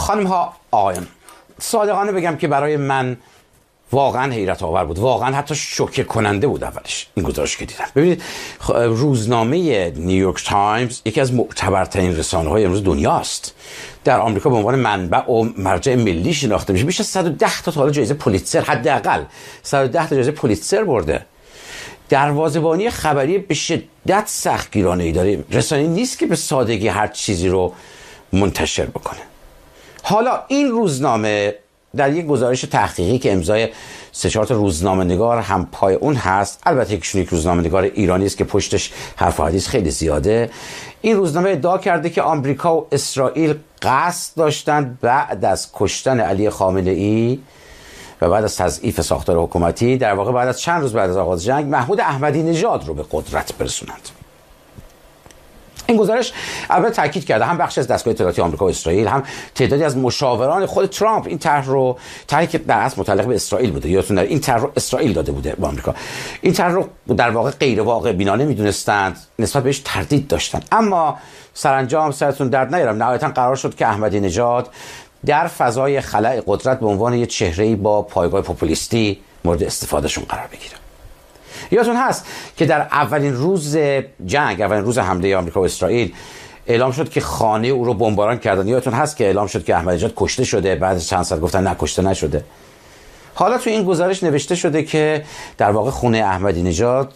خانم ها آقایان، صادقانه بگم که برای من واقعا حیرت آور بود، واقعا حتی شوکه کننده بود اولش این گزارش که دیدم. ببینید روزنامه نیویورک تایمز یکی از معتبرترین رسانه‌های امروز دنیاست. در آمریکا به عنوان منبع و مرجع ملی شناخته میشه. بیش از 110 تا حالا جایزه پولیتزر، حداقل 110 تا جایزه پولیتزر برده. دروازه‌بانی خبری به شدت سختگیرانه‌ای داره. رسانه‌ای نیست که به سادگی هر چیزی رو منتشر بکنه. حالا این روزنامه در یک گزارش تحقیقی که امضای 3-4 تا روزنامه‌نگار هم پای اون هست، البته یکیشون یک روزنامه‌نگار ایرانی است که پشتش حرف و حدیث خیلی زیاده، این روزنامه ادعا کرده که آمریکا و اسرائیل قصد داشتند بعد از کشتن علی خامنه‌ای و بعد از تضعیف ساختار حکومتی، در واقع بعد از چند روز بعد از آغاز جنگ، محمود احمدی نژاد رو به قدرت برسونند. این گزارش البته تاکید کرده هم بخش از دستگاه اطلاعاتی آمریکا و اسرائیل، هم تعدادی از مشاوران خود ترامپ این طرحی که در اصل متعلق به اسرائیل بوده، یادتون این طرح رو اسرائیل داده بوده به آمریکا، این طرح رو در واقع غیر واقع بینانه میدونستند، نسبت بهش تردید داشتند. اما سرانجام سرتون درد نیارم، نهایتا قرار شد که احمدی نژاد در فضای خلأ قدرت به عنوان یک چهره‌ای با پایگاه پوپولیستی مورد استفادهشون قرار بگیره. یادتون هست که در اولین روز جنگ، اولین روز حمله آمریکا و اسرائیل، اعلام شد که خانه او رو بمباران کردن. یادتون هست که اعلام شد که احمدی نژاد کشته شده، بعد چند ساعت گفتن نه کشته نشده. حالا تو این گزارش نوشته شده که در واقع خونه احمدی نژاد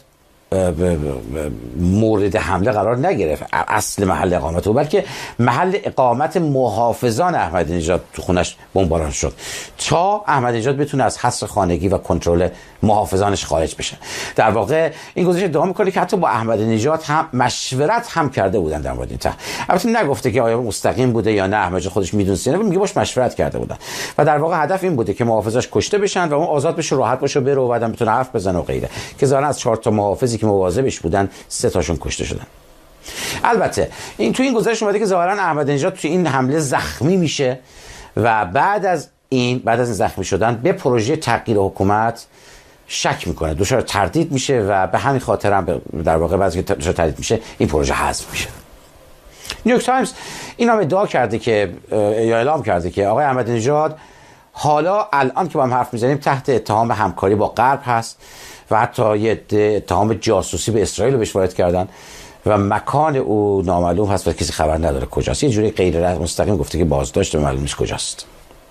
مورد حمله قرار نگرفت، اصل محل اقامت او، بلکه محل اقامت محافظان احمدی نژاد تو خونش بمباران شد تا احمدی نژاد بتونه از حصر خانگی و کنترل محافظانش خارج بشه. در واقع این گزارش ادعا میکنه که حتی با احمدی نژاد هم مشورت هم کرده بودن در مورد این طرح. البته نگفته که آیا مستقیم بوده یا نه، احمدی نژاد خودش میدونست یا نه، میگه باش مشورت کرده بودن و در واقع هدف این بوده که محافظاش کشته بشن و اون آزاد بشه، راحت باشه، بره و بعدم بتونه حرف بزنه و غیره. که ظاهرا از 4 تا محافظی که مواظبش بودن 3 تاشون کشته شدن. البته تو این گزارش اومده که ظاهرا احمدی نژاد تو این حمله زخمی میشه و بعد از این زخمی شدن به پروژه تغییر حکومت شک میکنه، دچار تردید میشه و به همین خاطر هم در واقع بعد که دچار تردید میشه این پروژه حذف میشه. نیویورک تایمز این هم ادعا کرده که یا اعلام کرده که آقای احمدی نژاد حالا الان که با هم حرف میزنیم تحت اتهام همکاری با غرب هست و حتی یه اتهام جاسوسی به اسرائیل رو بهش وارد کردن و مکان او نامعلوم هست و کسی خبر نداره کجاست. یه جوری غیر مستقیم گفته که بازداشت معلوم نیست کجاست.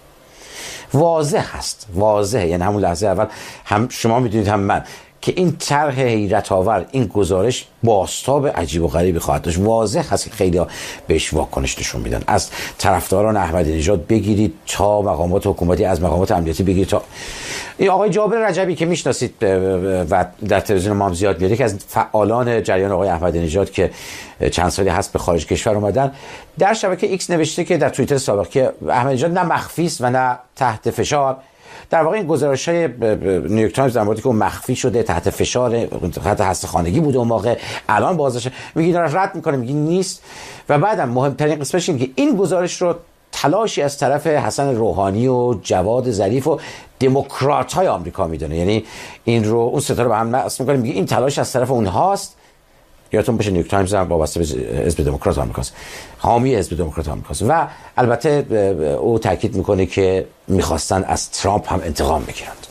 واضح هست، واضحه، یعنی همون لحظه اول هم شما میدونید هم من که این طرح حیرت آور، این گزارش بازتاب عجیب و غریبی خواهد داشت. واضح هست که خیلی ها واکنش نشون میدن، از طرفداران احمدی نژاد بگیرید تا مقامات حکومتی، از مقامات امنیتی بگیرید تا این آقای جابر رجبی که میشناسید و در تلویزیون ما هم زیاد میاد، که از فعالان جریان آقای احمدی نژاد که چند سالی هست به خارج کشور اومدن، در شبکه ایکس نوشته که در توییتر سابق که احمدی نژاد نه مخفی است و نه تحت فشار. در واقع این گزارش‌های نیویورک تایمز در موردی که اون مخفی شده، تحت فشار، تحت حبس خانگی بوده اون موقع، الان بازداشت، میگه اینا رو رد میکنه، میگه نیست. و بعدم مهمترین قسمتش اینه که این گزارش رو تلاشی از طرف حسن روحانی و جواد ظریف و دموکرات‌های آمریکا میدونه، یعنی این رو اون ستا رو به هم وصل میکنه، میگه این تلاش از طرف اونهاست. یادتون باشه نیویورک تایمز هم وابسته به حزب دموکرات آمریکاست، حامی حزب دموکرات آمریکاست و البته او تاکید میکنه که میخواستن از ترامپ هم انتقام بگیرند.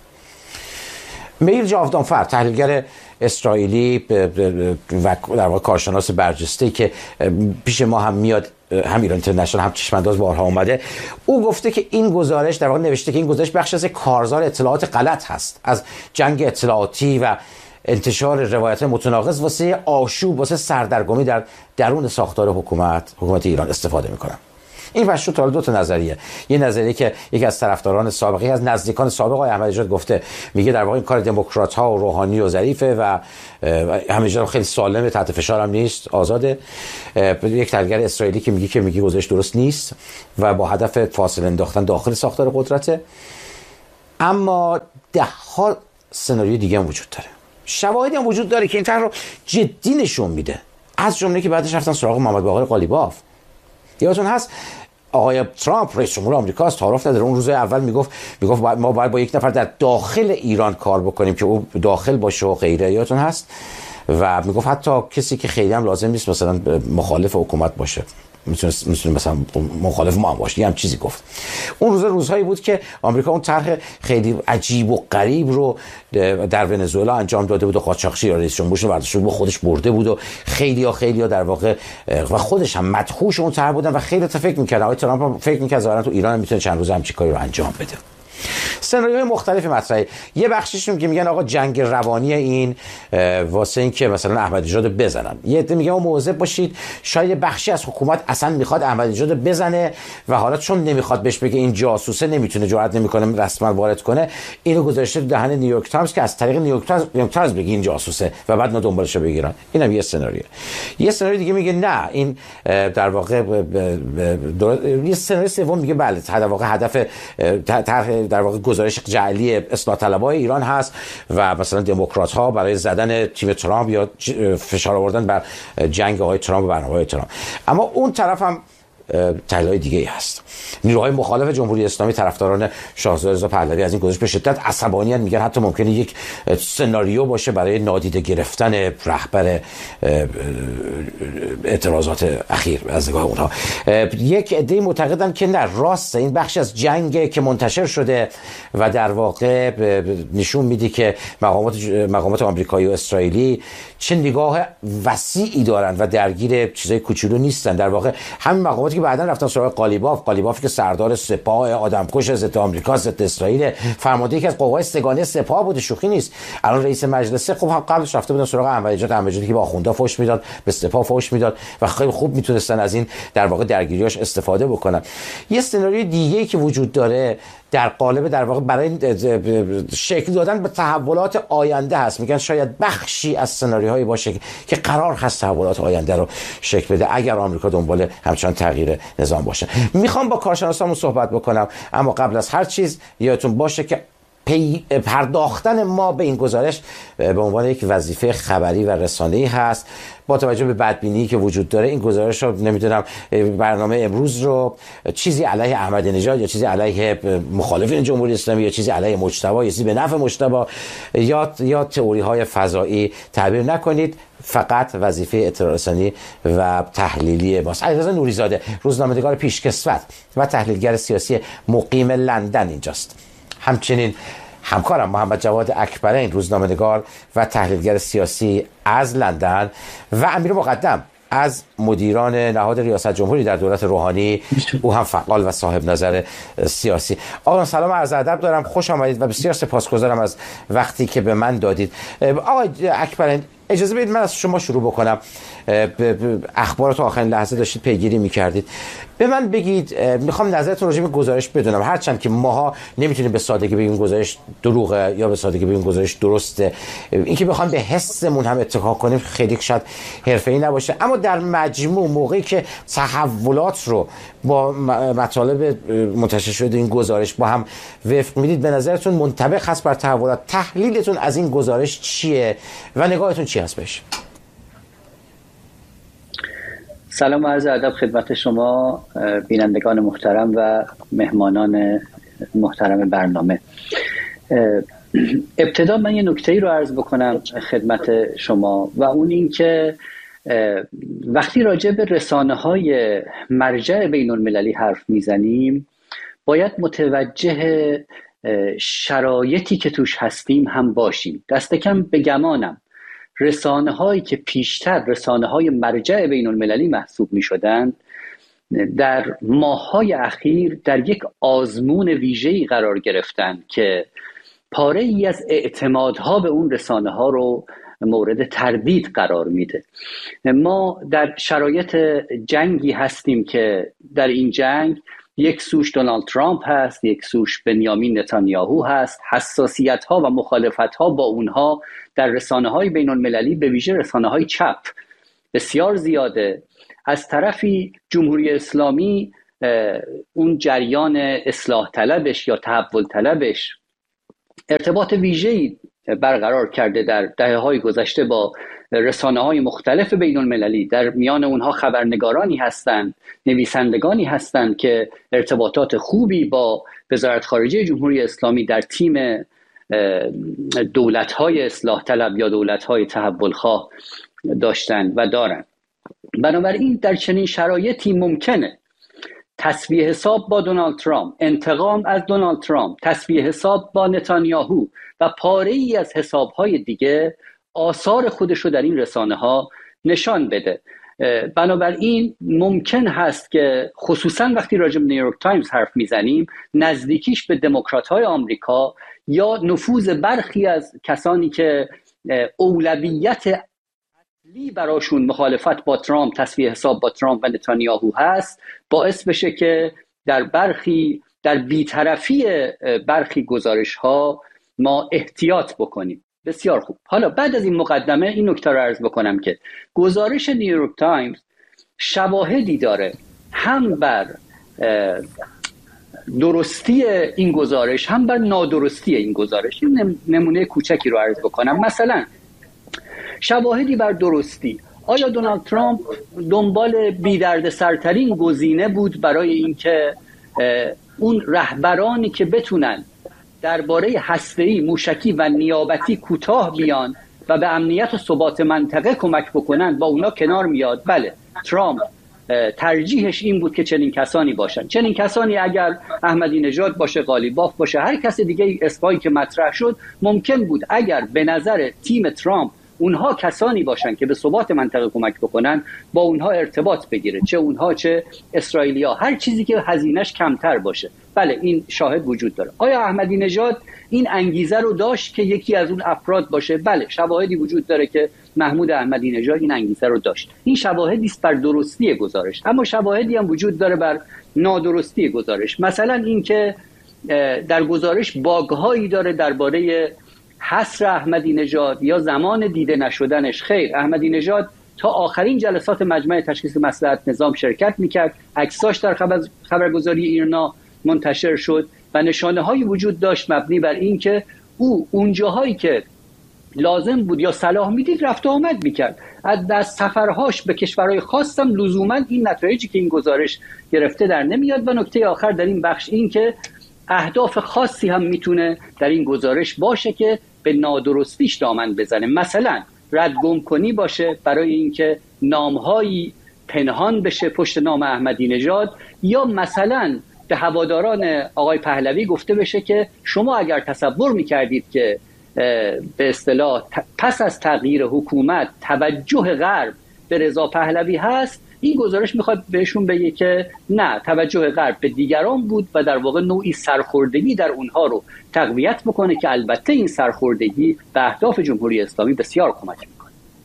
میل جاودانفر، تحلیلگر اسرائیلی و در واقع کارشناس برجسته‌ای که پیش ما هم میاد، هم ایران اینترنشنال هم چشم‌انداز بارها اومده، او گفته که این گزارش، در واقع نوشته که این گزارش بخش از کارزار اطلاعات غلط هست، از جنگ اطلاعاتی و انتشار روایت متناقض واسه آشوب، واسه سردرگمی در درون ساختار حکومت ایران استفاده میکنن. این وشو تا 2 تا نظریه. یه نظریه که یکی از طرفداران سابقی از نزدیکان سابق آقای احمدی نژاد گفته، میگه در واقع این کار دموکرات‌ها و روحانی و ظریفه و احمدی نژاد خیلی سالمه، تحت فشار هم نیست، آزاده. یک تحلیلگر اسرائیلی که میگه گزارش درست نیست و با هدف فاصله انداختن داخل ساختار قدرته. اما 10 سناریو دیگه هم وجود داره، شواهدی هم وجود داره که این طرح رو جدی نشون میده، از جمله که بعدش رفتن سراغ محمد باقر قالیباف. یادتون هست آقای ترامپ رئیس جمهور آمریکا تعارف نداره، اون روز اول میگفت ما باید با یک نفر در داخل ایران کار بکنیم که او داخل باشه و غیره. یادتون هست و میگفت حتی کسی که خیلی هم لازم نیست مثلا مخالف حکومت باشه. میتونه مثلا مخالف ما هم باشه، هم چیزی گفت. اون روزهایی بود که آمریکا اون طرح خیلی عجیب و غریب رو در ونزوئلا انجام داده بود و قاچاقچی یا رئیس جمهورش رو برداشته بود خودش برده بود و خیلیا در واقع و خودش هم مدهوش اون طرح بودن و خیلی تا فکر می‌کردن آقای ترامپ فکر می‌کرد ظاهرا تو ایران میتونه چند روزه همچین کاری رو انجام بده. سناریوهای مختلف مطرحه. یه بخششون که میگن آقا جنگ روانی این واسه این که مثلا احمدی نژاد رو بزنن، یه عده میگن مواظب باشید شاید بخشی از حکومت اصلا میخواد احمدی نژاد رو بزنه و حالا چون نمیخواد بهش بگه این جاسوسه نمیتونه جرئت نمیکنه رسما وارد کنه، اینو گذاشته تو دهن نیویورک تایمز که از طریق نیویورک تایمز بگه این جاسوسه و بعد اونا دنبالش رو بگیرن. اینم یه سناریو. یه سناریو دیگه میگه نه این در واقع یه سناریو سوم میگه بله در واقع هدف در واقع گزارش جعلی اصلاح طلبای ایران هست و مثلا دموکرات ها برای زدن تیم ترامپ یا فشار آوردن بر جنگ آقای ترامپ و برنامه‌های ترامپ. اما اون طرف هم تحلیل‌های دیگه‌ای هست. نیروهای مخالف جمهوری اسلامی طرفداران شاهزاده رضا پهلوی از این گزارش به شدت عصبانیت، میگن حتی ممکنه یک سناریو باشه برای نادیده گرفتن رهبر اعتراضات اخیر از نگاه اونها. یک عده معتقدن که نه راست این بخش از جنگ که منتشر شده و در واقع نشون میده که مقامات آمریکایی و اسرائیلی چه نگاه وسیعی دارن و درگیر چیزای کوچولو نیستن. در واقع همین مقاماتی که بعداً رفتن سراغ قالیباف که سردار سپاه آدمکش ضد آمریکا ضد اسرائیل، فرمانده یکی از قوای سگانه سپاه بود، شوخی نیست. الان رئیس مجلس. خب قبلش رفته بودن سراغ احمدی که با آخوندا فوش میداد، به سپاه فوش میداد و خیلی خوب میتونستن از این در واقع درگیریاش استفاده بکنن. یه سناریوی دیگه‌ای که وجود داره در قالب در واقع برای شکل دادن به تحولات آینده هست. میگن شاید بخشی از سناریوهایی باشه که قرار هست تحولات آینده رو شکل بده اگر آمریکا دنبال همچنان تغییر نظام باشه. میخوام با کارشناسامون صحبت بکنم، اما قبل از هر چیز یادتون باشه که پرداختن ما به این گزارش به عنوان یک وظیفه خبری و رسانه‌ای هست. با توجه به بدبینی که وجود داره این گزارش رو نمیدونم برنامه امروز رو چیزی علیه احمدی نژاد یا چیزی علیه مخالفین جمهوری اسلامی یا چیزی علیه مجتبی یا چیزی به نفع مجتبی یا تئوری‌های فضایی تعبیر نکنید. فقط وظیفه اطلاع رسانی و تحلیلی ماست. علیرضا نوری‌زاده روزنامه‌نگار پیشکسوت و تحلیلگر سیاسی مقیم لندن اینجاست. همچنین همکارم محمد جواد اکبرین روزنامه‌نگار و تحلیلگر سیاسی از لندن و امیر مقدم از مدیران نهاد ریاست جمهوری در دولت روحانی، او هم فعال و صاحب نظر سیاسی. آقا سلام عرض ادب دارم، خوش آمدید و بسیار سپاسگزارم از وقتی که به من دادید. آقای اکبرین اجازه بدید من از شما شروع بکنم. اخبار تو آخرین لحظه داشتید پیگیری می‌کردید. به من بگید، میخوام نظرتون راجع به گزارش بدونم، هرچند که ماها نمیتونیم به سادگی بگیم گزارش دروغه یا به سادگی بگیم گزارش درسته، اینکه بخوام به حسمون هم اتکا کنیم خیلی شاید حرفه‌ای نباشه، اما در مجموع موقعی که تحولات رو با مطالب منتشر شده این گزارش با هم وفق میدید، به نظرتون منطبق هست بر تحولات؟ تحلیلتون از این گزارش چیه و نگاهتون چی هست بهش؟ سلام و عرض ادب خدمت شما بینندگان محترم و مهمانان محترم برنامه. ابتدا من یه نکته‌ای رو عرض بکنم خدمت شما و اون این که وقتی راجع به رسانه‌های مرجع بین‌المللی حرف میزنیم باید متوجه شرایطی که توش هستیم هم باشیم. دست کم به گمانم رسانه‌هایی که پیشتر رسانه‌های مرجع بین‌المللی محسوب می‌شدند در ماه‌های اخیر در یک آزمون ویژه‌ای قرار گرفتند که پاره‌ای از اعتمادها به اون رسانه‌ها رو مورد تردید قرار میده. ما در شرایط جنگی هستیم که در این جنگ یک سوش دونالد ترامپ هست، یک سوش بنیامین نتانیاهو هست. حساسیت‌ها و مخالفت‌ها با اونها در رسانه‌های بین‌المللی به ویژه رسانه‌های چپ بسیار زیاده. از طرفی جمهوری اسلامی اون جریان اصلاح طلبش یا تحول طلبش ارتباط ویژه‌ای برقرار کرده در دهه‌های گذشته با رسانه‌های مختلف بین‌المللی. در میان اونها خبرنگارانی هستند، نویسندگانی هستند که ارتباطات خوبی با وزارت خارجه جمهوری اسلامی در تیم دولت‌های اصلاح طلب یا دولت‌های تحول‌خواه داشتند و دارند. بنابراین در چنین شرایطی ممکنه تسویه حساب با دونالد ترامپ، انتقام از دونالد ترامپ، تسویه حساب با نتانیاهو و پاره‌ای از حساب‌های دیگه آثار خودش رو در این رسانه‌ها نشان بده. بنابراین ممکن هست که خصوصا وقتی راجع به نیویورک تایمز حرف میزنیم نزدیکیش به دموکرات‌های آمریکا یا نفوذ برخی از کسانی که اولویت اصلی براشون مخالفت با ترامپ، تسویه حساب با ترامپ و نتانیاهو هست، باعث بشه که در بی‌طرفی برخی گزارش‌ها ما احتیاط بکنیم. بسیار خوب. حالا بعد از این مقدمه این نکته رو عرض بکنم که گزارش نیویورک تایمز شواهدی داره هم بر درستی این گزارش هم بر نادرستی این گزارش. این نمونه کوچکی رو عرض بکنم. مثلا شواهدی بر درستی: آیا دونالد ترامپ دنبال بی‌دردسرترین گزینه بود برای اینکه اون رهبرانی که بتونن درباره هسته‌ای، موشکی و نیابتی کوتاه بیان و به امنیت و ثبات منطقه کمک بکنن با اونا کنار میاد؟ بله، ترامپ ترجیحش این بود که چنین کسانی باشن. چنین کسانی اگر احمدی نژاد باشه، قالیباف باشه، هر کس دیگه اسمایی که مطرح شد، ممکن بود اگر به نظر تیم ترامپ اونها کسانی باشن که به ثبات منطقه کمک بکنن، با اونها ارتباط بگیره، چه اونها چه اسرائیلیا، هر چیزی که هزینه‌اش کمتر باشه. بله، این شاهد وجود داره. آیا احمدی نژاد این انگیزه رو داشت که یکی از اون افراد باشه؟ بله، شواهدی وجود داره که محمود احمدی نژاد این انگیزه رو داشت. این شواهدی است بر درستی گزارش، اما شواهدی هم وجود داره بر نادرستی گزارش. مثلا اینکه در گزارش باگ‌هایی داره درباره حصر احمدی نژاد یا زمان دیده نشدنش. خیر، احمدی نژاد تا آخرین جلسات مجمع تشخیص مصلحت نظام شرکت میکرد، عکساش در خبرگزاری ایرنا منتشر شد و نشانه هایی وجود داشت مبنی بر این که او اونجاهایی که لازم بود یا صلاح میدید رفت و آمد میکرد. از سفرهاش به کشورهای خاص هم لزوما این نتایجی که این گزارش گرفته در نمیاد. و نکته آخر در این بخش این که اهداف خاصی هم میتونه در این گزارش باشه که به نادرستیش دامن بزنه. مثلا ردگم کنی باشه برای اینکه نامهایی پنهان بشه پشت نام احمدی نژاد، یا مثلا به هواداران آقای پهلوی گفته بشه که شما اگر تصور میکردید که به اصطلاح پس از تغییر حکومت توجه غرب به رضا پهلوی هست، این گزارش میخواد بهشون بگه که نه، توجه غرب به دیگران بود و در واقع نوعی سرخوردگی در اونها رو تقویت بکنه که البته این سرخوردگی به اهداف جمهوری اسلامی بسیار کمک میکنه.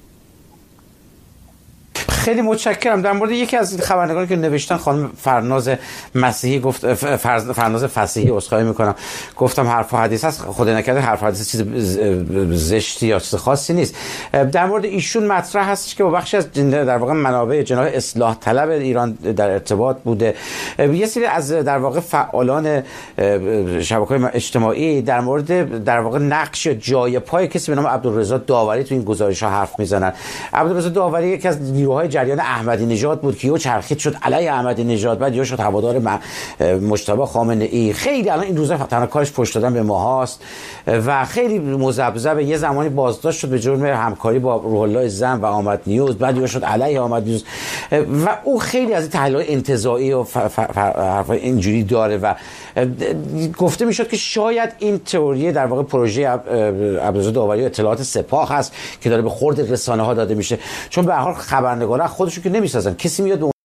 خیلی متشکرم. در مورد یکی از خبرنگارانی که نوشتن، خانم فرناز مسیحی گفت، فرناز فصیحی، عذرخواهی میکنم، گفتم حرف و حدیث است. خدا نکرده حرف و حدیث چیز زشتی یا چیز خاصی نیست. در مورد ایشون مطرح هستش که با بخشی از در واقع منابع جناح اصلاح طلب ایران در ارتباط بوده. یه سری از در واقع فعالان شبکه‌های اجتماعی در مورد در واقع نقش جای پای کسی به نام عبدالرضا داوری تو این گزارش‌ها حرف میزنن. عبدالرضا داوری یکی از نیروهای جریان احمدی نژاد بود که یهو چرخید شد علیه احمدی نژاد، بعد یهو شد هوادار مجتبی خامنه‌ای. خیلی الان این روزا تنها کارش پشت دادن به ماهاست و خیلی مذبذب. یه زمانی بازداشت شد به جرم همکاری با روح الله زن و آمد نیوز، بعد یهو شد علیه آمد نیوز و او خیلی از این تحلیل‌های انتزاعی و حرفای اینجوری داره و گفته میشد که شاید این تئوری در واقع پروژه عبدالرضا داوری و اطلاعات سپاه هست که داره به خورد رسانه‌ها داده میشه، چون به هر حال خبرنگارا خودشون که نمیسازن، کسی میاد به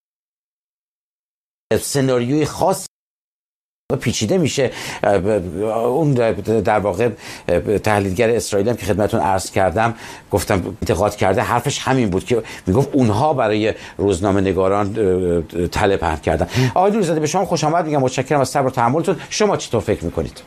سناریوی خاص پیچیده میشه. اون در واقع تحلیلگر اسرائیلی هم که خدمتتون عرض کردم گفتم انتقاد کرده، حرفش همین بود که میگفت اونها برای روزنامه نگاران تله پهن کردن. آقای نوری‌زاده به شما خوش آمد میگم، متشکرم از صبر و تحملتون. شما چطور فکر میکنید؟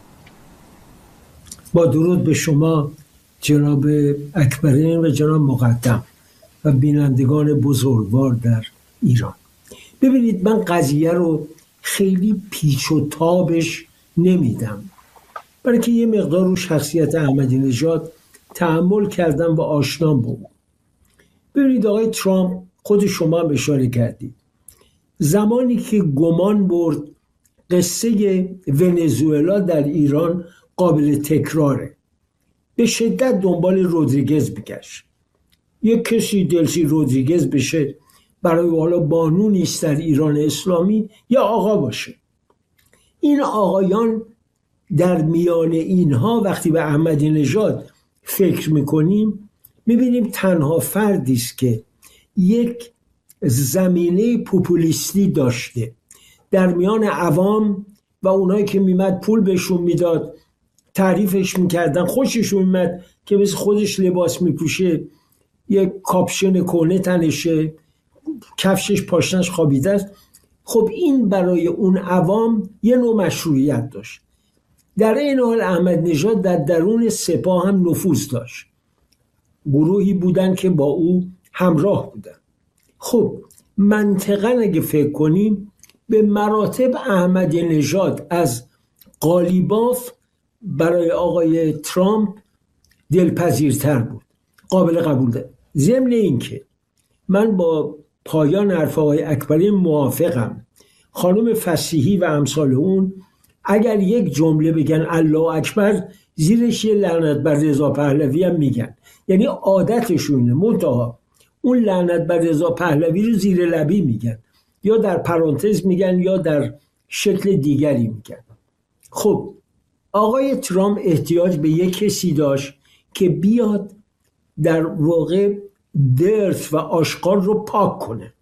با درود به شما جناب اکبرین و جناب مقدم و بینندگان بزرگوار در ایران. ببینید، من قضیه رو خیلی پیچ و تابش نمیدم، برای که یه مقدار رو شخصیت احمدی نژاد تأمل کردم و آشنام بود. ببینید آقای ترامپ، خود شما هم اشاره کردید، زمانی که گمان برد قصه ونزوئلا در ایران قابل تکراره، به شدت دنبال رودریگز میگشت. یک کسی دلسی رودریگز بشه برای حالا بانو نیست در ایران اسلامی، یا آقا باشه. این آقایان در میان اینها وقتی به احمدی نژاد فکر میکنیم میبینیم تنها فردی است که یک زمینه پوپولیستی داشته در میان عوام و اونایی که میمد پول بهشون میداد، تعریفش میکردن، خوششون میمد که مثل خودش لباس میپوشه، یک کاپشن کهنه تنشه، کفشش پاشنش خوابیده است. خب این برای اون عوام یه نوع مشروعیت داشت. در این حال احمد نژاد در درون سپاه هم نفوذ داشت، گروهی بودن که با او همراه بودن. خب منطقاً اگه فکر کنیم به مراتب احمد نژاد از قالیباف برای آقای ترامپ دلپذیرتر بود، قابل قبول ده. ضمن این که من با پایان حرف آقای اکبری موافقم. خانم فصیحی و امثال اون اگر یک جمله بگن الله اکبر، زیرش یه لعنت بر رضا پهلوی هم میگن، یعنی عادتشونه. منتها اون لعنت بر رضا پهلوی رو زیر لبی میگن، یا در پرانتز میگن یا در شکل دیگری میگن. خب آقای ترامپ احتیاج به یک کسی داشت که بیاد در واقع درس و آشغال رو پاک کنه.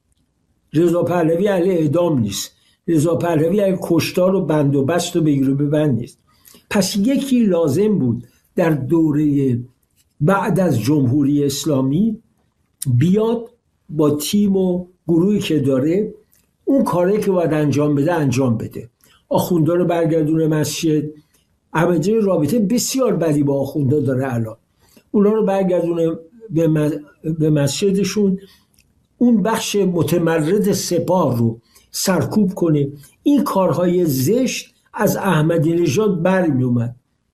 رضا پهلوی اهل اعدام نیست، رضا پهلوی اهل کشتار و بند و بست و بگیر و ببند نیست. پس یکی لازم بود در دوره بعد از جمهوری اسلامی بیاد با تیم و گروهی که داره اون کاری که باید انجام بده. آخوندا رو برگردونه مسجد. احمدی رابطه بسیار بدی با آخوندا داره الان. اونا رو برگردونه به مسجدشون، اون بخش متمرد سپاه رو سرکوب کنه. این کارهای زشت از احمدی نژاد برمی اومد.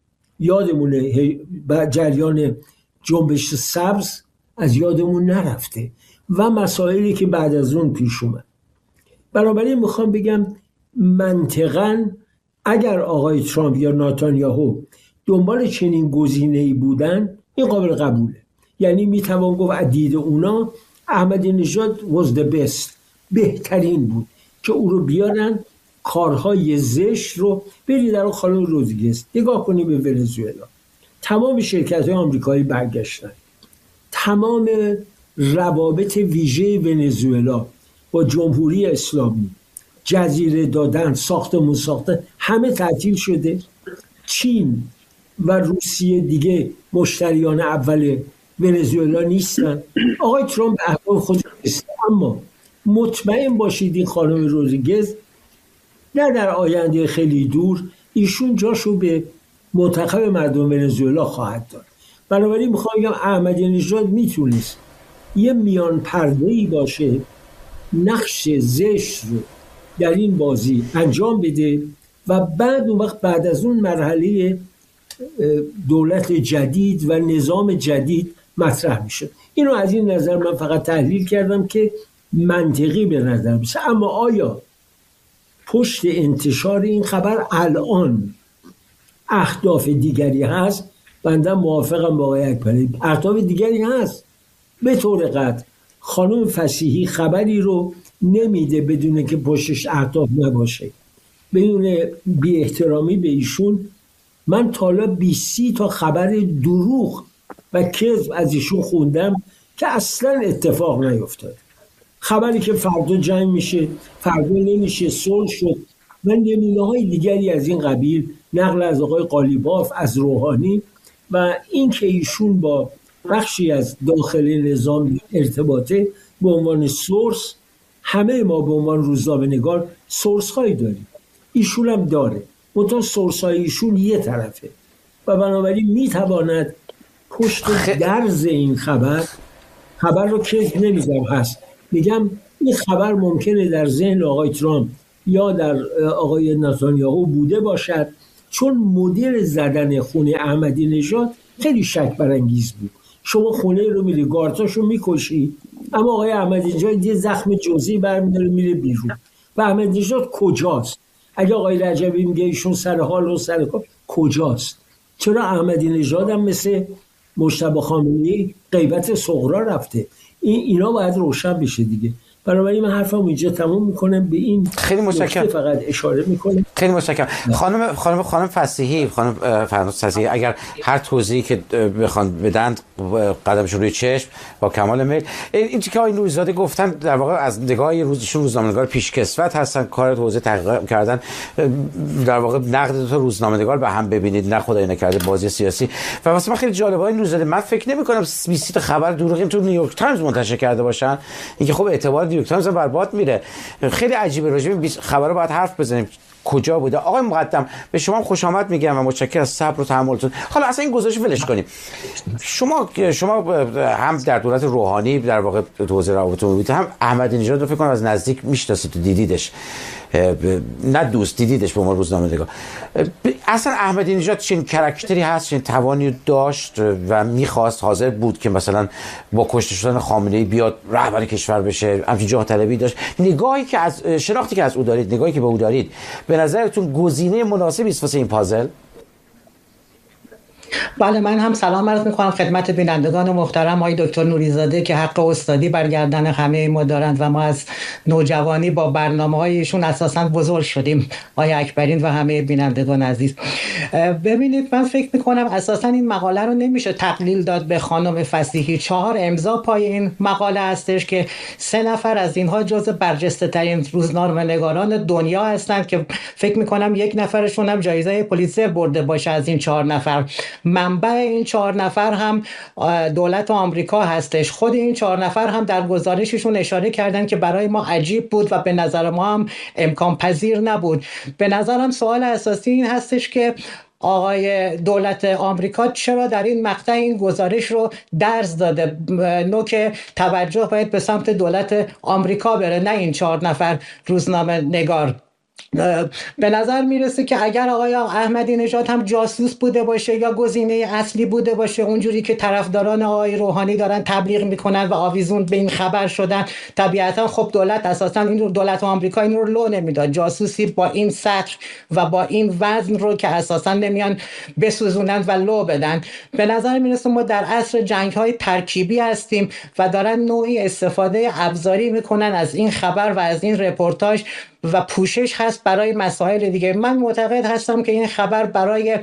یادمونه جریان جنبش سبز از یادمون نرفته و مسائلی که بعد از اون پیش اومد. بنابراین میخوام بگم منطقاً اگر آقای ترامپ یا نتانیاهو دنبال چنین گزینه‌ای بودن، این قابل قبوله. یعنی میتوان گفت از دید اونا احمدی نژاد was the best، بهترین بود که او رو بیارن کارهای زشت رو. برید در خانم رودریگز نگاه کنید به ونزوئلا، تمام شرکت‌های آمریکایی برگشتن، تمام روابط ویژه ونزوئلا با جمهوری اسلامی، جزیره دادن، ساختمون ساختن، همه تعطیل شده. چین و روسیه دیگه مشتریان اول ونزوئلا نیستن. آقای ترامپ احوال خودش است، اما مطمئن باشید این خانم رودریگز نه در آینده خیلی دور ایشون جاشو به منتخب مردم ونزوئلا خواهد داد. بنابراین میخوام بگم احمدی نژاد میتونست یه میان پرده‌ای باشه، نقش زشت رو در این بازی انجام بده و بعد اون وقت بعد از اون مرحله دولت جدید و نظام جدید مطرح میشه. اینو از این نظر من فقط تحلیل کردم که منطقی به نظر میسه. اما آیا پشت انتشار این خبر الان اهداف دیگری هست؟ بنده موافقم با آقای اکبری، اهداف دیگری هست. به طور قطع خانم فصیحی خبری رو نمیده بدون که پشتش اهداف نباشه. بدون بی احترامی به ایشون من تا حالا 20 تا خبر دروغ و کذب از ایشون خوندم که اصلا اتفاق نیفتاد. خبری که فردا جنگ میشه، فردا نمیشه، صلح شد. من نمونه‌های دیگری از این قبیل نقل از آقای قالیباف، از روحانی و این که ایشون با بخشی از داخل نظام ارتباطه به عنوان سورس. همه ما به عنوان روزنامه‌نگار سورس هایی داریم، ایشون هم داره، منتها سورس های ایشون یه طرفه و بنابراین میتواند پشت درز این خبر رو که نمیگم هست، میگم این خبر ممکنه در ذهن آقای ترامپ یا در آقای نتانیاهو بوده باشد، چون مدل زدن خونه احمدی نژاد خیلی شک برانگیز بود. شما خونه رو میری گارتاشو میکشی، اما آقای احمدی نژاد یه زخم جزئی برمی‌داره میره بیرون. و احمدی نژاد کجاست؟ اگه آقای رجبی میگه ایشون سر حال و سر کار، کجاست؟ چرا احمدی نژاد هم مثل مجتبی خامنه‌ای غیبت صغرا رفته؟ اینا باید روشن بشه دیگه. بنابراین من حرفم اینجا تموم میکنم، به این خیلی متشکرم، فقط اشاره میکنم. خیلی متشکرم. خانم فصیحی، خانم فرناز فصیحی، اگر هر توضیحی که بخوان بدن قدمشون روی چشم با کمال میل. این که آقای نوری‌زاده گفتن در واقع از نگاه روزنامه‌نگار پیشکسوت هستن، کار حوزه تحقیق کردن، در واقع نقد دو تا روزنامه‌نگار به هم ببینید، نه خدای نکرده بازی سیاسی. و واسه من خیلی جالبه آقای نوری‌زاده، من فکر نمی‌کنم 20 تا خبر دروغین تو نیویورک تایمز منتشر کرده باشن. اینکه خب اعتبار نیویورک تایمز برباد میره. خیلی عجیبه، راجع به خبرها باید حرف بزنیم کجا بوده. آقای مقدم به شما خوش آمد میگم و متشکرم از صبر و تحملتون. حالا اصلا این گزارش ولش کنیم. شما هم در دولت روحانی در واقع تو حوزه روابط عمومی، هم احمدی نژاد رو فکر کنم از نزدیک میشناسید، تو دیدیدش، نه دوست دیدیدش به عنوان روزنامه‌نگار. اصلا احمدی نژاد چنین کاراکتری هست، چنین توانی داشت و میخواست، حاضر بود که مثلا با کشته شدن خامنه‌ای بیاد رهبر کشور بشه، همچین جاه طلبی داشت. نگاهی که از شناختی که از او دارید، نگاهی که به او دارید، به نظرتون گزینه مناسبی است واسه این پازل؟ بله، من هم سلام عرض می‌کنم خدمت بینندگان محترم آقای دکتر نوری‌زاده که حق استادی بر گردن همه ما دارند و ما از نوجوانی با برنامه‌هایشون اساساً بزرگ شدیم. آقای اکبرین و همه بینندگان عزیز، ببینید من فکر می‌کنم اساساً این مقاله رو نمیشه تقلیل داد به خانم فصیحی. 4 امضا پای این مقاله هستش که 3 نفر از اینها جزو برجسته‌ترین روزنامه‌نگاران دنیا هستند که فکر می‌کنم 1 نفرشون هم جایزه پولیتزر برده باشه از این 4 نفر. منبع این 4 نفر هم دولت آمریکا هستش. خود این 4 نفر هم در گزارششون اشاره کردن که برای ما عجیب بود و به نظر ما هم امکان پذیر نبود. به نظرم سوال اساسی این هستش که آقای دولت آمریکا چرا در این مقطع این گزارش رو درز داده؟ نوک توجه باید به سمت دولت آمریکا بره، نه این 4 نفر روزنامه نگار. به نظر میرسه که اگر آقای احمدی نژاد هم جاسوس بوده باشه یا گزینه اصلی بوده باشه، اونجوری که طرفداران آقای روحانی دارن تبلیغ میکنن و آویزون به این خبر شدن، طبیعتا خب دولت اساسا این رو، دولت آمریکا این رو لو نمیداد. جاسوسی با این سطح و با این وزن رو که اساسا نمیان بسوزونن و لو بدن. به نظر میرسه ما در عصر جنگ‌های ترکیبی هستیم و دارن نوعی استفاده ابزاری میکنن از این خبر و از این رپورتاج و پوشش هست برای مسائل دیگه. من معتقد هستم که این خبر برای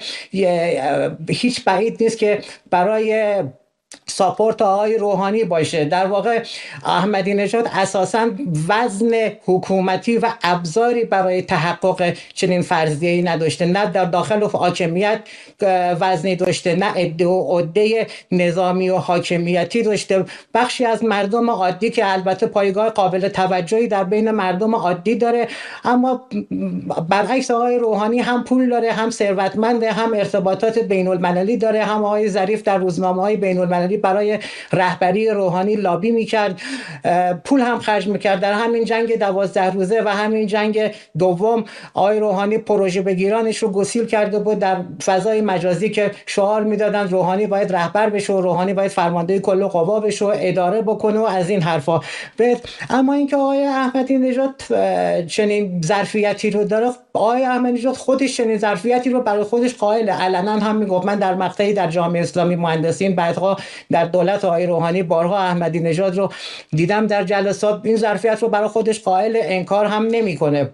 هیچ بعید نیست که برای ساپورت آقای روحانی باشه. در واقع احمدی نژاد اساساً وزن حکومتی و ابزاری برای تحقق چنین فرضیه‌ای نداشته، نه در داخل حاکمیت وزنی داشته، نه عده نظامی و حاکمیتی داشته. بخشی از مردم عادی که البته پایگاه قابل توجهی در بین مردم عادی داره، اما برعکس آقای روحانی هم پول داره، هم ثروتمنده، هم ارتباطات بین‌المللی داره، هم آقای ظریف در روزنامه‌های بین‌المللی برای رهبری روحانی لابی میکرد، پول هم خرج میکرد. در همین جنگ 12 روزه و همین جنگ دوم آقای روحانی پروژه بگیرانش رو گسیل کرده بود در فضای مجازی که شعار میدادن روحانی باید رهبر بشه و روحانی باید فرمانده کل قوا بشه و اداره بکنه و از این حرفا. اما اینکه آقای احمدی نژاد چنین ظرفیتی رو داره، آقای احمدی نژاد خودش چنین ظرفیتی رو برای خودش قائل، علنا هم میگفت. من در مقطعی در جامعه اسلامی مهندسین، بعدها در دولت آقای روحانی، بارها احمدی نژاد رو دیدم در جلسات این ظرفیت رو برای خودش قائل، انکار هم نمیکنه.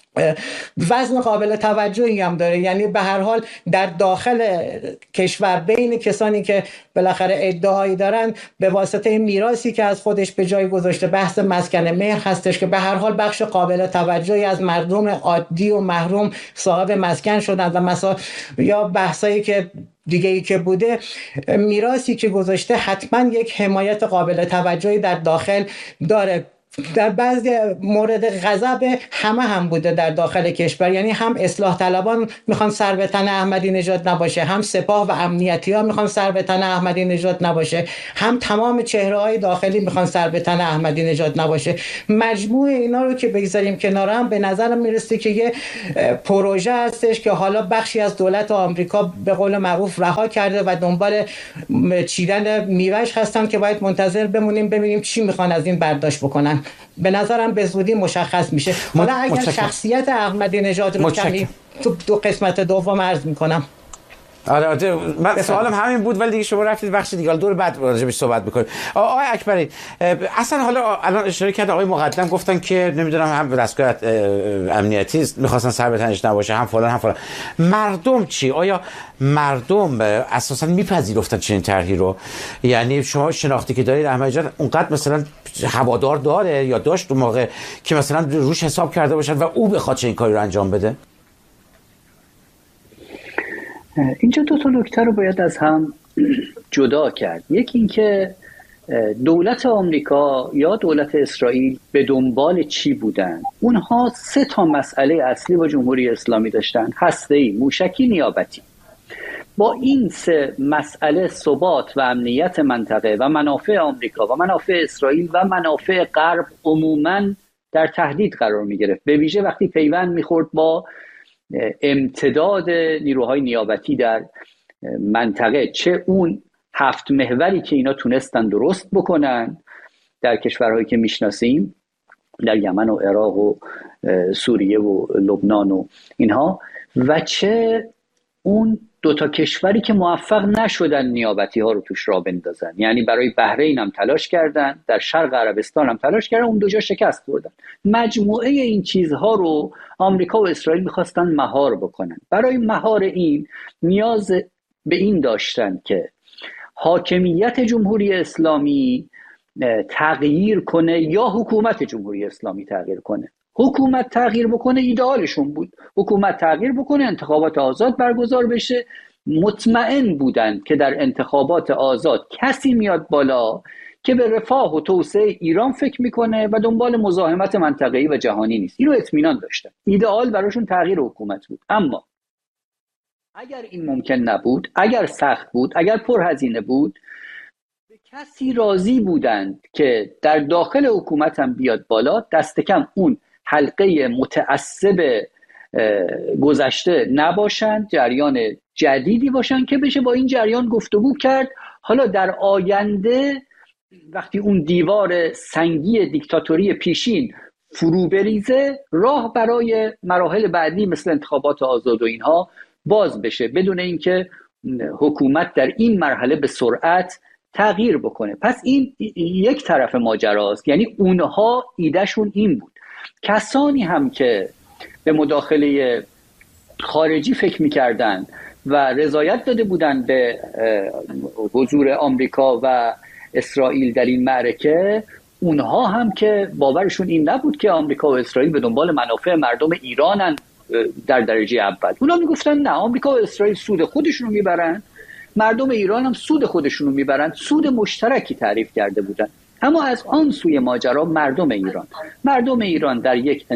وزن قابل توجهی هم داره. یعنی به هر حال در داخل کشور بین کسانی که بالاخره ادعایی دارن به واسطه این میراثی که از خودش به جای گذاشته، بحث مسکن مهر هستش که به هر حال بخش قابل توجهی از مردم عادی و محروم صاحب مسکن شدن و یا بحثایی که دیگه‌ای که بوده، میراثی که گذاشته حتما یک حمایت قابل توجهی در داخل داره. در بعضی مورد غضب همه هم بوده در داخل کشور. یعنی هم اصلاح طلبان میخوان سر به تن احمدی نژاد نباشه، هم سپاه و امنیتی ها میخوان سر به تن احمدی نژاد نباشه، هم تمام چهره های داخلی میخوان سر به تن احمدی نژاد نباشه. مجموع اینا رو که بگذاریم کنار هم، به نظرم میرسه که یه پروژه هستش که حالا بخشی از دولت آمریکا به قول معروف رها کرده و دنبال چیدن میوه‌اش هستن که باید منتظر بمونیم ببینیم چی میخوان از این برداشت بکنن. به نظرم به زودی مشخص میشه. حالا اگر شخصیت احمدی نژاد رو کمی تو 2 قسمت دوم عرض میکنم. آره من سوالم همین بود، ولی دیگه شما رفتید بخش دیگه، دور بعد راجع بهش صحبت می‌کنیم. آقای اکبری اصلا حالا الان اشاره کرد آقای مقدم، گفتن که نمیدونم هم دستگاه امنیتی می‌خواستن سر به تنش نباشه، هم فلان هم فلان. مردم چی؟ آیا مردم اساسا میپذیرفتن چنین طرحی رو؟ یعنی شما شناختی که دارید احمدی جان اونقدر مثلا هوادار داره یا داشت اون موقع که مثلا روش حساب کرده باشن و او بخواد چنین کاری رو انجام بده؟ اینجا دو تا نکته رو باید از هم جدا کرد. یکی این که دولت آمریکا یا دولت اسرائیل به دنبال چی بودن. اونها 3 تا مسئله اصلی با جمهوری اسلامی داشتن: هسته‌ای، موشکی، نیابتی. با این 3 مسئله ثبات و امنیت منطقه و منافع آمریکا و منافع اسرائیل و منافع غرب عموماً در تهدید قرار می گرفت، به ویژه وقتی پیوند می‌خورد با امتداد نیروهای نیابتی در منطقه، چه اون 7 محوری که اینا تونستن درست بکنن در کشورهایی که میشناسیم، در یمن و عراق و سوریه و لبنان و اینها، و چه اون 2 تا کشوری که موفق نشدن نیابتی ها رو توش راه بندازن. یعنی برای بحرین هم تلاش کردن، در شرق عربستان هم تلاش کردن، اون 2 جا شکست خوردن. مجموعه این چیزها رو آمریکا و اسرائیل میخواستن مهار بکنن. برای مهار این نیاز به این داشتن که حاکمیت جمهوری اسلامی تغییر کنه یا حکومت جمهوری اسلامی تغییر کنه. حکومت تغییر بکنه ایدئالشون بود، حکومت تغییر بکنه، انتخابات آزاد برگزار بشه. مطمئن بودند که در انتخابات آزاد کسی میاد بالا که به رفاه و توسعه ایران فکر میکنه و دنبال مزاحمت منطقه‌ای و جهانی نیست. اینو اطمینان داشتن. ایدئال براشون تغییر حکومت بود. اما اگر این ممکن نبود، اگر سخت بود، اگر پرهزینه بود، به کسی راضی بودند که در داخل حکومت هم بیاد بالا، دست کم اون حلقه متعصب گذشته نباشند، جریان جدیدی باشند که بشه با این جریان گفتگو کرد. حالا در آینده وقتی اون دیوار سنگی دیکتاتوری پیشین فرو بریزه، راه برای مراحل بعدی مثل انتخابات آزاد و اینها باز بشه، بدون اینکه حکومت در این مرحله به سرعت تغییر بکنه. پس این یک طرف ماجراست. یعنی اونها ایدهشون این بود. کسانی هم که به مداخله خارجی فکر میکردن و رضایت داده بودند به حضور آمریکا و اسرائیل در این معرکه، اونها هم که باورشون این نبود که آمریکا و اسرائیل به دنبال منافع مردم ایرانن در درجه اول. اونا میگفتن نه، آمریکا و اسرائیل سود خودشون رو میبرن، مردم ایران هم سود خودشون رو میبرن. سود مشترکی تعریف کرده بودن. اما از آن سوی ماجرا مردم ایران در یک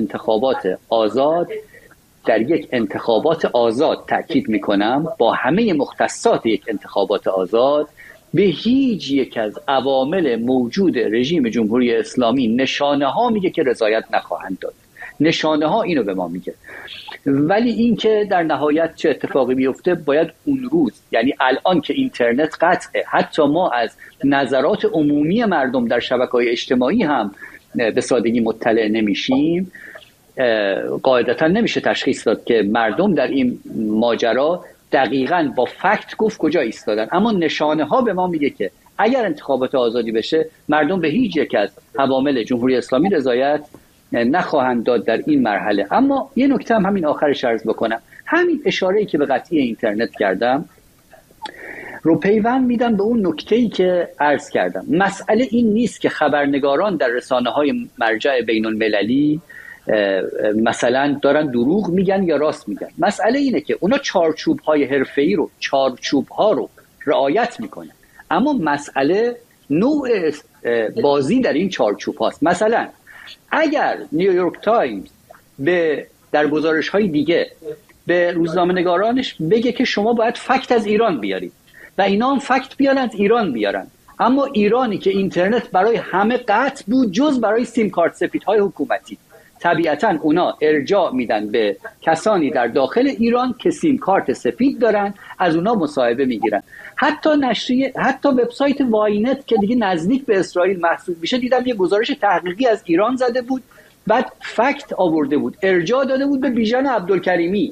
انتخابات آزاد تأکید میکنم، با همه مختصات یک انتخابات آزاد، به هیچ یک از عوامل موجود رژیم جمهوری اسلامی نشانه ها میگه که رضایت نخواهند داد. نشانه ها اینو به ما میگه. ولی این که در نهایت چه اتفاقی بیفته باید اون روز، یعنی الان که اینترنت قطعه، حتی ما از نظرات عمومی مردم در شبکه‌های اجتماعی هم به سادگی مطلع نمیشیم، قاعدتا نمیشه تشخیص داد که مردم در این ماجرا دقیقاً با فکت گفت کجا ایستادن. اما نشانه ها به ما میگه که اگر انتخابات آزادی بشه، مردم به هیچ یک از عوامل جمهوری اسلامی رضایت نخواهند داد در این مرحله. اما یه نکته هم همین آخرش عرض بکنم، همین اشاره‌ای که به قطعی اینترنت کردم رو پیوند میدم به اون نکته‌ای که عرض کردم. مسئله این نیست که خبرنگاران در رسانه‌های مرجع بین‌المللی مثلا دارن دروغ میگن یا راست میگن. مسئله اینه که اونا چارچوب‌های حرفه‌ای رو، چارچوب‌ها رو رعایت میکنن، اما مسئله نوع بازی در این چارچوب هاست. مثلا اگر نیویورک تایمز در گزارش‌های دیگه به روزنامه‌نگارانش بگه که شما باید فکت از ایران بیارید و اینا هم فکت بیارن از ایران بیارن، اما ایرانی که اینترنت برای همه قطع بود جز برای سیم کارت سفیدهای حکومتی، طبیعتاً اونا ارجاع میدن به کسانی در داخل ایران که سیم کارت سفید دارن، از اونا مصاحبه میگیرن. حتی وبسایت واینت که دیگه نزدیک به اسرائیل محسوب میشه، دیدم یه گزارش تحقیقی از ایران زده بود، بعد فکت آورده بود، ارجاع داده بود به بیژن عبدالکریمی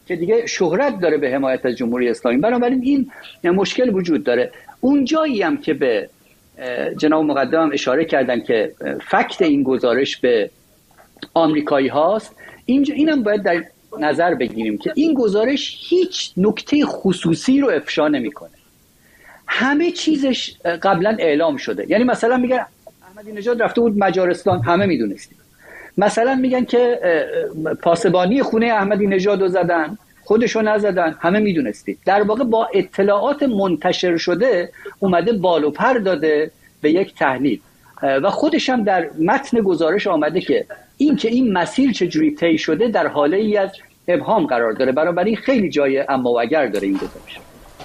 که دیگه شهرت داره به حمایت از جمهوری اسلامی. بنابراین این مشکل وجود داره. اون جایی هم که به جناب مقدم اشاره کردن که فکت این گزارش به آمریکایی هاست، اینم باید در نظر بگیریم که این گزارش هیچ نکته خصوصی رو افشا نمیکنه. همه چیزش قبلا اعلام شده. یعنی مثلا میگن احمدی نژاد رفته بود مجارستان، همه میدونستیم. مثلا میگن که پاسبانی خونه احمدی نژاد رو زدن، خودشو نزدن، همه میدونستیم. در واقع با اطلاعات منتشر شده اومده بال و پر داده به یک تحلیل و خودش هم در متن گزارش آمده که این مسیر چجوری طی شده در حاله ای از ابهام قرار داره. بنابراین خیلی جای اما و اگر داره این گزارش.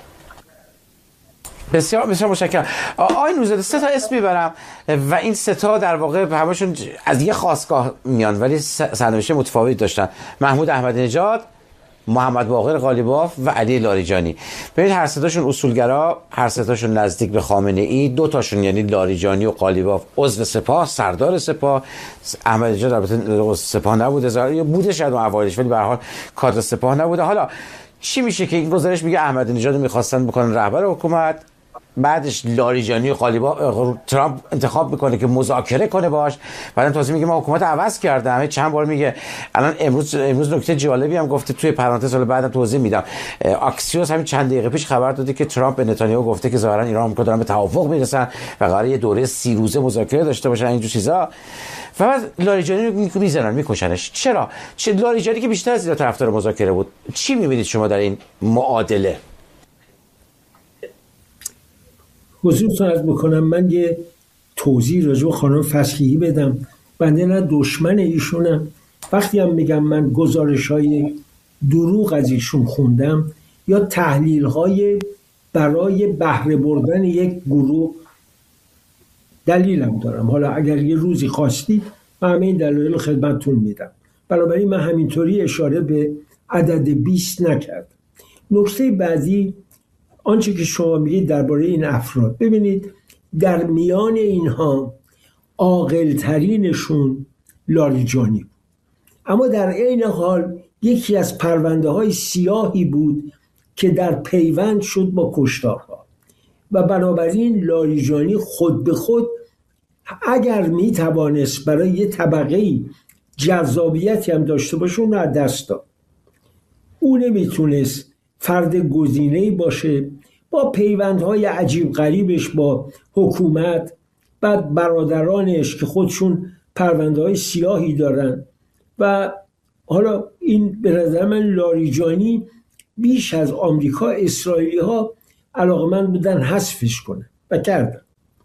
بسیار بسیار متشکرم. آقای نوری‌زاده 3 تا اسم میبرم و این 3 تا در واقع همشون از یه خاستگاه میان ولی سرنوشت متفاوتی داشتن: محمود احمدی نژاد، محمد باقر قالیباف و علی لاریجانی. ببینید هر 3 تاشون اصولگرا، هر 3 تاشون نزدیک به خامنه ای. 2 تاشون یعنی لاریجانی و قالیباف عضو سپاه، سردار سپاه. احمدی نژاد البته سپاه نبوده، یا بوده شاید اون اوایلش، ولی به هر حال کادر سپاه نبوده. حالا چی میشه که این گزارش میگه احمدی نژاد می‌خواستن بکنن رهبر حکومت، بعدش لاریجانی و قالیباف ترامپ انتخاب میکنه که مذاکره کنه باش، بعدم تازه میگه من حکومت عوض کردم. چند بار میگه. الان امروز نکته جالبی هم گفته توی پرانتز، حالا بعدم توضیح میدم. آکسیوس همین چند دقیقه پیش خبر داده که ترامپ به نتانیاهو گفته که ظاهرا ایران و آمریکا دارن به توافق میرسن و قراره یه دوره 30 روزه مذاکره داشته باشن، اینجور چیزا. و بعد لاریجانی رو میزنن، میکشنش. چرا؟ لاریجانی که بیشتر از اینا طرفدار مذاکره بود. چی میبینید شما در این معادله؟ حضورتون عرض بکنم من یه توضیح راجع به خانم فصیحی بدم. بنده نه دشمن ایشونم. وقتی هم میگم من گزارش‌های دروغ از ایشون خوندم یا تحلیل‌های برای بهره بردن یک گروه، دلیلم دارم. حالا اگر یه روزی خواستید من همه این دلایل خدمتتون میدم. بنابراین من همینطوری اشاره به عدد 20 نکردم. نکته بعدی آنچه که شما میگید درباره این افراد، ببینید در میان اینها عاقل‌ترینشون لاریجانی بود، اما در عین حال یکی از پرونده های سیاهی بود که در پیوند شد با کشتارها و بنابراین لاریجانی خود به خود اگر میتوانست برای یه طبقه‌ای جذابیتی هم داشته باشه اون از دست داد. اون نمیتونست فرد گزینه‌ای باشه با پیوندهای عجیب غریبش با حکومت، بعد برادرانش که خودشون پرونده‌های سیاهی دارن. و حالا این به نظر من لاریجانی بیش از آمریکا اسرائیلی‌ها علاقه‌مند بودن حذفش کنه و کردن.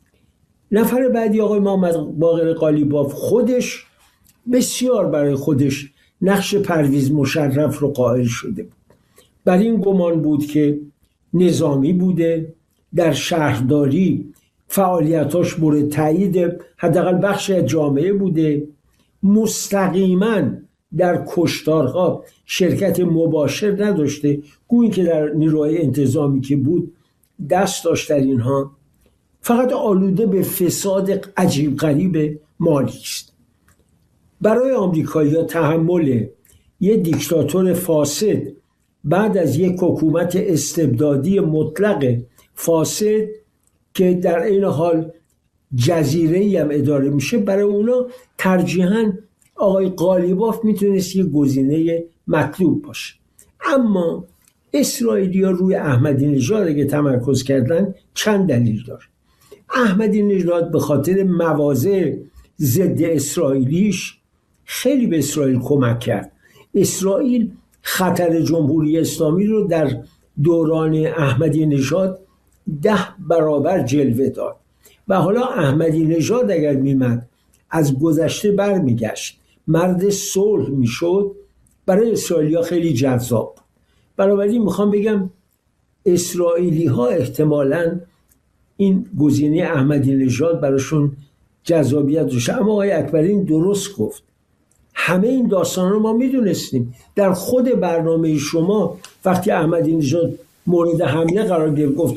نفر بعدی آقای محمد باقر قالیباف، خودش بسیار برای خودش نقش پرویز مشرف رو قائل شده بود. بر این گمان بود که نظامی بوده، در شهرداری فعالیتاش مورد تایید حداقل بخشی از جامعه بوده، مستقیما در کشتارها شرکت مباشر نداشته، گویی که در نیروهای انتظامی که بود دست داشت در اینها، فقط آلوده به فساد عجیب غریب مالی است. برای آمریکایی‌ها تحمل یه دیکتاتور فاسد بعد از یک حکومت استبدادی مطلق فاسد که در این حال جزیره‌ای هم اداره میشه، برای اونا ترجیحاً آقای قالیباف میتونست یه گزینه مطلوب باشه. اما اسرائیلی‌ها روی احمدی نژاد که تمرکز کردن چند دلیل داره. احمدی نژاد به خاطر مواضع ضد اسرائیلیش خیلی به اسرائیل کمک کرد. اسرائیل خطر جمهوری اسلامی رو در دوران احمدی نژاد 10 برابر جلوه داد و حالا احمدی نژاد اگر میمد از گذشته برمیگشت، مرد صلح میشد، برای اسرائیلی‌ها خیلی جذاب. بنابراین میخوام بگم اسرائیلی ها احتمالاً این گزینه احمدی نژاد براشون جذابیت داشت. اما آقای اکبری درست گفت، همه این داستان رو ما میدونستیم. در خود برنامه شما وقتی احمدی نژاد مورد حمله قرار گرفت گفت